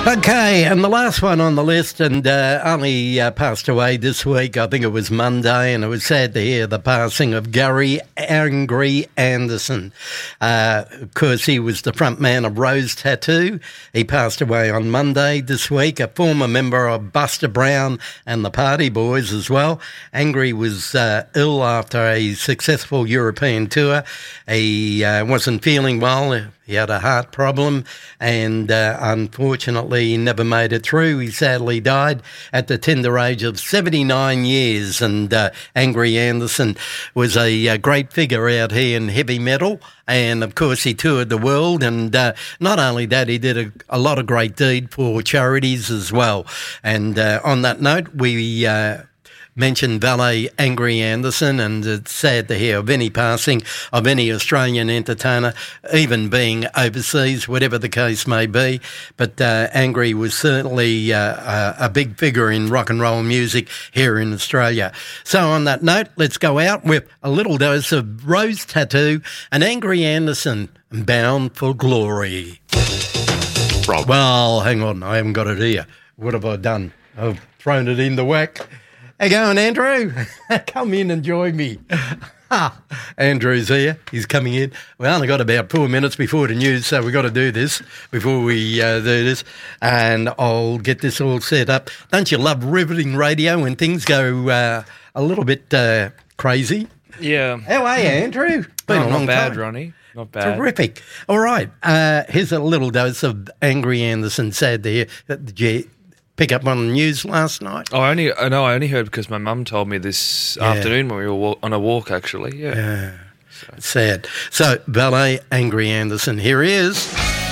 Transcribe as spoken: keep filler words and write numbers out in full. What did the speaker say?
Okay, and the last one on the list, and uh, only uh, passed away this week. I think it was Monday, and it was sad to hear the passing of Gary Angry Anderson. Uh, of course, he was the front man of Rose Tattoo. He passed away on Monday this week, a former member of Buster Brown and the Party Boys as well. Angry was uh, ill after a successful European tour. He uh, wasn't feeling well. He had a heart problem, and uh, unfortunately he never made it through. He sadly died at the tender age of seventy-nine years, and uh, Angry Anderson was a, a great figure out here in heavy metal, and of course he toured the world, and uh, not only that, he did a, a lot of great deeds for charities as well. And uh, on that note, we... Uh, mentioned Valet Angry Anderson, and it's sad to hear of any passing of any Australian entertainer, even being overseas, whatever the case may be. But uh, Angry was certainly uh, a, a big figure in rock and roll music here in Australia. So on that note, let's go out with a little dose of Rose Tattoo and Angry Anderson, Bound for Glory. Rob. Well, hang on, I haven't got it here. What have I done? I've thrown it in the whack. How you going, Andrew? Come in and join me. Andrew's here. He's coming in. We only got about four minutes before the news, so we've got to do this before we uh, do this. And I'll get this all set up. Don't you love riveting radio when things go uh, a little bit uh, crazy? Yeah. How are you, Andrew? Been oh, a long not bad, time. Ronnie. Not bad. Terrific. All right. Uh, here's a little dose of Angry Anderson. Sad to hear. Did you pick up on the news last night? Oh, I only I know I only heard because my mum told me this Yeah. afternoon when we were wa- on a walk. Actually, yeah. Yeah. So. Sad. So, Valet Angry Anderson. Here he is.